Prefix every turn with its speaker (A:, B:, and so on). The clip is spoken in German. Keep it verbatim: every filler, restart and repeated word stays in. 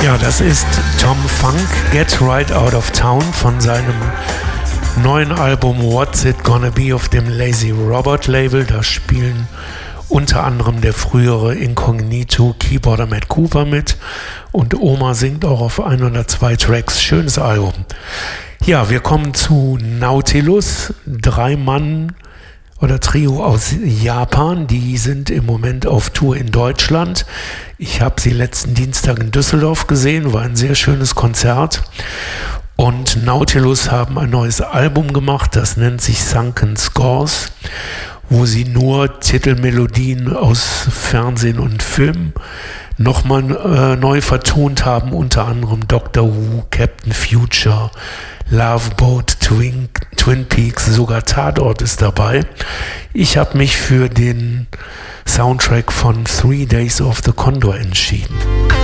A: Ja, das ist Tom Funk, Get Right Out of Town von seinem neuen Album What's It Gonna Be auf dem Lazy Robot Label. Da spielen unter anderem der frühere Incognito Keyboarder Matt Cooper mit und Oma singt auch auf ein oder zwei Tracks. Schönes Album. Ja, wir kommen zu Nautilus, drei Mann oder Trio aus Japan, die sind im Moment auf Tour in Deutschland. Ich habe sie letzten Dienstag in Düsseldorf gesehen, war ein sehr schönes Konzert. Und Nautilus haben ein neues Album gemacht, das nennt sich Sunken Scores, wo sie nur Titelmelodien aus Fernsehen und Film nochmal äh, neu vertont haben, unter anderem Doctor Who, Captain Future, Love Boat, Twin, Twin Peaks, sogar Tatort ist dabei. Ich habe mich für den Soundtrack von Three Days of the Condor entschieden.